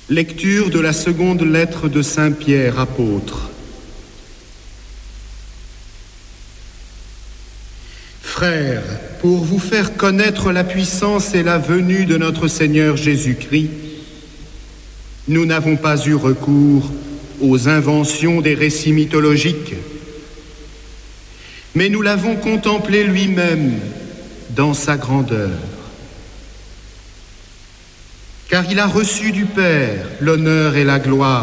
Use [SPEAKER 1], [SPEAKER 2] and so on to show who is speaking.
[SPEAKER 1] Lecture de la seconde lettre de Saint Pierre, apôtre. Frères, pour vous faire connaître la puissance et la venue de notre Seigneur Jésus-Christ, nous n'avons pas eu recours aux inventions des récits mythologiques, mais nous l'avons contemplé lui-même dans sa grandeur. Car il a reçu du Père l'honneur et la gloire